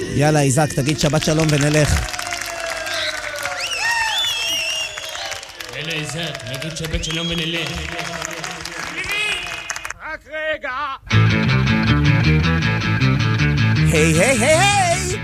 יאללה, איזק, תגיד שבת שלום ונלך. יאללה, איזק, נגיד שבת שלום ונלך. רק רגע. היי, היי, היי, היי!